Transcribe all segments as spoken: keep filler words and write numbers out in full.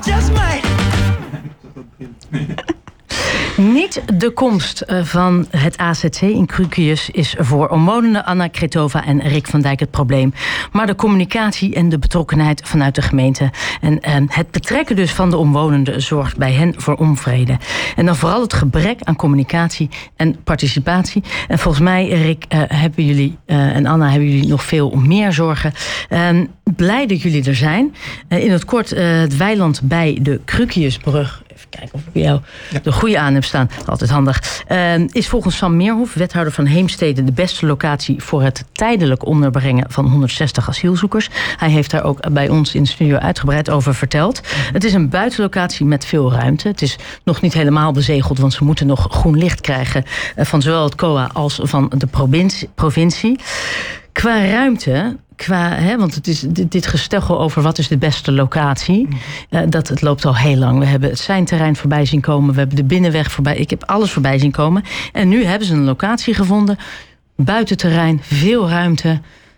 Just might. Niet de komst van het A Z C in Cruquius is voor omwonenden Anna Kretova en Rick van Dijk het probleem. Maar de communicatie en de betrokkenheid vanuit de gemeente. En eh, het betrekken dus van de omwonenden zorgt bij hen voor onvrede. En dan vooral het gebrek aan communicatie en participatie. En volgens mij, Rick, uh, hebben jullie uh, en Anna, hebben jullie nog veel meer zorgen. Uh, blij dat jullie er zijn. Uh, in het kort, uh, het weiland bij de Cruquiusbrug. Even kijken of ik bij jou ja. de goede aan heb staan. Altijd handig. Uh, is volgens Sam Meerhoef, wethouder van Heemstede, de beste locatie voor het tijdelijk onderbrengen van honderdzestig asielzoekers. Hij heeft daar ook bij ons in de studio uitgebreid over verteld. Het is een buitenlocatie met veel ruimte. Het is nog niet helemaal bezegeld, want ze moeten nog groen licht krijgen van zowel het C O A als van de provincie. provincie. Qua ruimte, qua, hè, want het is dit, dit gesteggel over wat is de beste locatie, uh, dat het loopt al heel lang. We hebben het Seinterrein voorbij zien komen, we hebben de Binnenweg voorbij, ik heb alles voorbij zien komen. En nu hebben ze een locatie gevonden, buitenterrein, veel ruimte.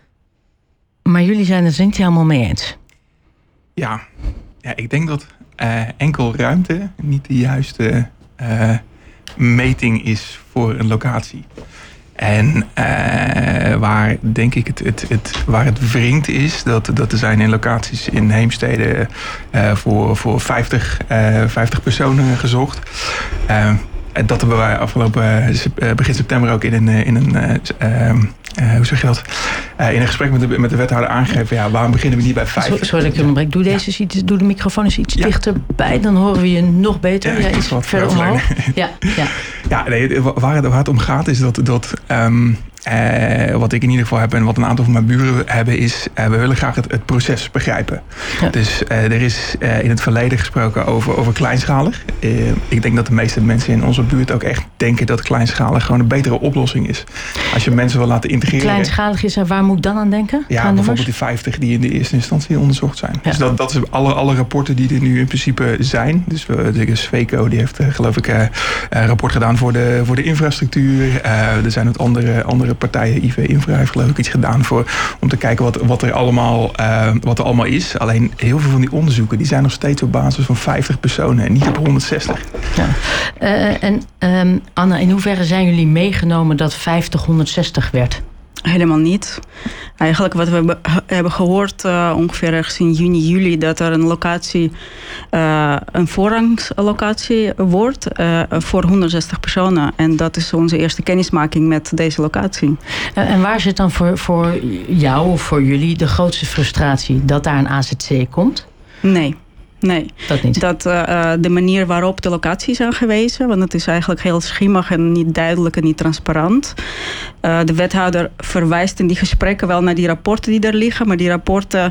Maar jullie zijn het er niet helemaal mee eens. Ja, ja ik denk dat uh, enkel ruimte niet de juiste uh, meting is voor een locatie. En uh, waar denk ik het, het, het, waar het wringt is, dat, dat er zijn in locaties in Heemstede uh, voor, voor vijftig, uh, vijftig personen gezocht. Uh, dat hebben wij afgelopen uh, begin september ook in een, in een uh, uh, Uh, hoe zeg je dat? Uh, in een gesprek met de, met de wethouder aangegeven. Ja, waarom beginnen we niet bij vijf? Sorry, sorry dat ik je onderbreek. Doe, deze ja. iets, doe de microfoon eens iets ja. dichterbij. Dan horen we je nog beter. Ja, ja, iets verder omhoog. Ja, ja. ja nee, waar, het, waar het om gaat is dat... dat um, Uh, wat ik in ieder geval heb en wat een aantal van mijn buren hebben is... Uh, we willen graag het, het proces begrijpen. Ja. Dus uh, er is uh, in het verleden gesproken over, over kleinschalig. Uh, ik denk dat de meeste mensen in onze buurt ook echt denken... dat kleinschalig gewoon een betere oplossing is. Als je mensen wil laten integreren... Kleinschalig is er, waar moet ik dan aan denken? Ja, bijvoorbeeld die vijftig die in de eerste instantie onderzocht zijn. Ja. Dus dat, dat is alle, alle rapporten die er nu in principe zijn. Dus de Sweco die heeft uh, geloof ik uh, een rapport gedaan voor de, voor de infrastructuur. Uh, er zijn ook andere... andere partijen, I V Infra heeft geloof ik iets gedaan voor om te kijken wat, wat, er allemaal, uh, wat er allemaal is. Alleen heel veel van die onderzoeken die zijn nog steeds op basis van vijftig personen en niet op honderdzestig. Ja. Uh, en um, Anna, in hoeverre zijn jullie meegenomen dat vijftig honderdzestig werd? Helemaal niet. Eigenlijk wat we hebben gehoord uh, ongeveer ergens in juni, juli... dat er een locatie, uh, een voorrangslocatie wordt uh, voor honderdzestig personen. En dat is onze eerste kennismaking met deze locatie. Uh, en waar zit dan voor, voor jou of voor jullie de grootste frustratie dat daar een A Z C komt? Nee. Nee, dat niet. Dat uh, de manier waarop de locatie is aangewezen, want het is eigenlijk heel schimmig en niet duidelijk en niet transparant. Uh, de wethouder verwijst in die gesprekken wel naar die rapporten die er liggen, maar die rapporten